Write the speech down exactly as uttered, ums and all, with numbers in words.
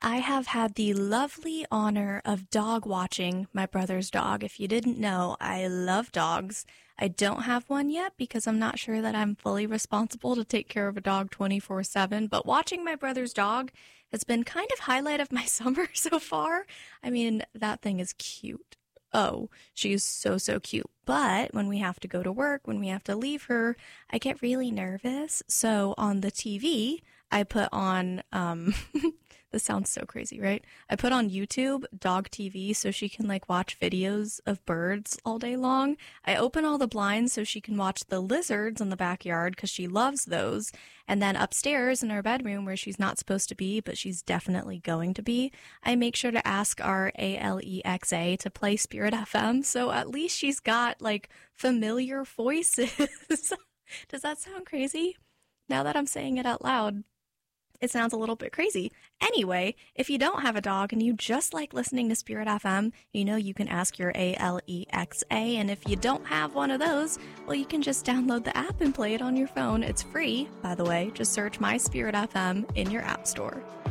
I have had the lovely honor of dog watching my brother's dog. If you didn't know, I love dogs. I don't have one yet because I'm not sure that I'm fully responsible to take care of a dog twenty-four seven, but watching my brother's dog has been kind of highlight of my summer so far. I mean, that thing is cute. Oh, she is so, so cute. But when we have to go to work, when we have to leave her, I get really nervous. So on the T V, I put on, um, this sounds so crazy, right? I put on YouTube dog T V so she can like watch videos of birds all day long. I open all the blinds so she can watch the lizards in the backyard because she loves those. And then upstairs in her bedroom where she's not supposed to be, but she's definitely going to be, I make sure to ask our Alexa to play Spirit F M. So at least she's got like familiar voices. Does that sound crazy? Now that I'm saying it out loud, it sounds a little bit crazy. Anyway, if you don't have a dog and you just like listening to Spirit F M, you know you can ask your Alexa. And if you don't have one of those, well, you can just download the app and play it on your phone. It's free, by the way. Just search My Spirit F M in your app store.